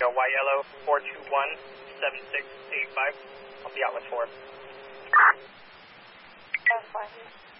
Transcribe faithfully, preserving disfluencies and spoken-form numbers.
Y Yellow four two one seven six eight five. I'll be out with four. That's fine.